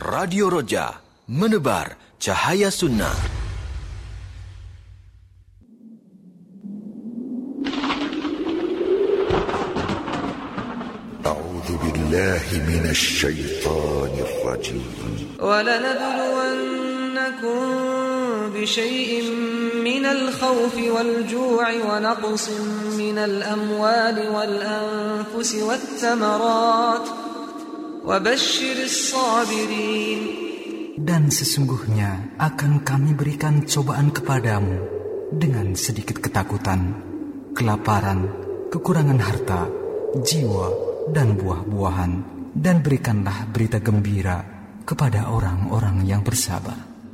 Radio Roja, menebar cahaya sunnah. A'udzu billahi minasy syaithanir rajim. وَلَنَبْلُوَنَّكُمْ بِشَيْءٍ مِّنَ الْخَوْفِ وَالْجُوعِ وَنَقْصٍ مِّنَ الْأَمْوَالِ وَالْأَنفُسِ وَالثَّمَرَاتِ وَبَشِّرِ الصَّابِرِينَ. Dan sesungguhnya akan kami berikan cobaan kepadamu dengan sedikit ketakutan, kelaparan, kekurangan harta, jiwa, dan buah-buahan. Dan berikanlah berita gembira kepada orang-orang yang bersabar.